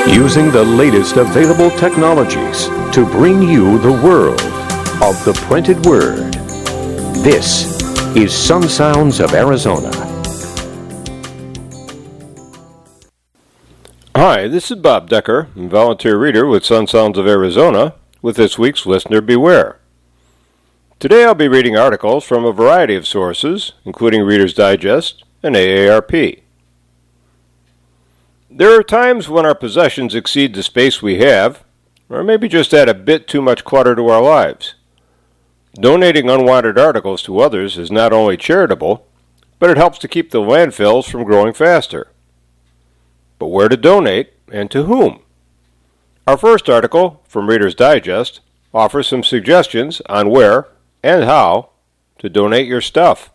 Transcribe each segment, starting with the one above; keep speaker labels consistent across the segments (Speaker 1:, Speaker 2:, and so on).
Speaker 1: Using the latest available technologies to bring you the world of the printed word. This is Sun Sounds of Arizona.
Speaker 2: Hi, this is Bob Decker, volunteer reader with Sun Sounds of Arizona, with this week's Listener Beware. Today I'll be reading articles from a variety of sources, including Reader's Digest and AARP. There are times when our possessions exceed the space we have, or maybe just add a bit too much clutter to our lives. Donating unwanted articles to others is not only charitable, but it helps to keep the landfills from growing faster. But where to donate, and to whom? Our first article, from Reader's Digest, offers some suggestions on where and how to donate your stuff.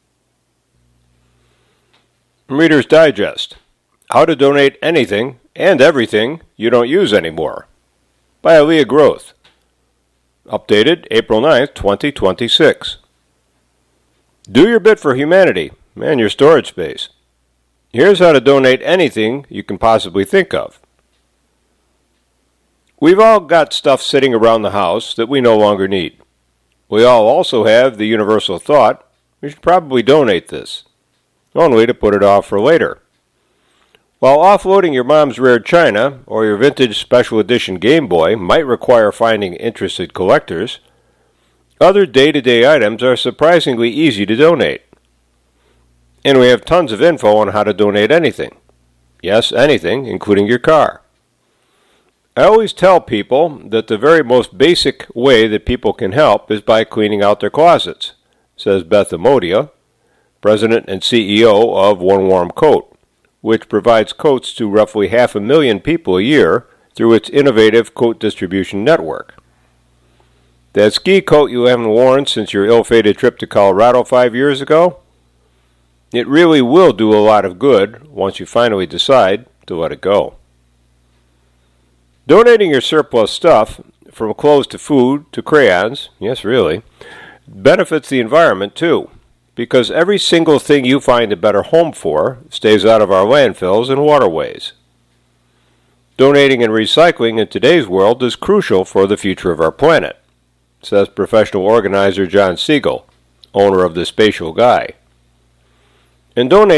Speaker 2: Reader's Digest: How to Donate Anything and Everything You Don't Use Anymore, by Aaliyah Groth. Updated April 9th, 2026. Do your bit for humanity and your storage space. Here's how to donate anything you can possibly think of. We've all got stuff sitting around the house that we no longer need. We all also have the universal thought, we should probably donate this, only to put it off for later. While offloading your mom's rare china or your vintage special edition Game Boy might require finding interested collectors, other day-to-day items are surprisingly easy to donate. And we have tons of info on how to donate anything. Yes, anything, including your car. I always tell people that the very most basic way that people can help is by cleaning out their closets, says Beth Amodia, President and CEO of One Warm Coat, which provides coats to roughly 500,000 people a year through its innovative coat distribution network. That ski coat you haven't worn since your ill-fated trip to Colorado 5 years ago? It really will do a lot of good once you finally decide to let it go. Donating your surplus stuff, from clothes to food to crayons, yes really, benefits the environment too, because every single thing you find a better home for stays out of our landfills and waterways. Donating and recycling in today's world is crucial for the future of our planet, says professional organizer John Siegel, owner of The Spatial Guy. And donating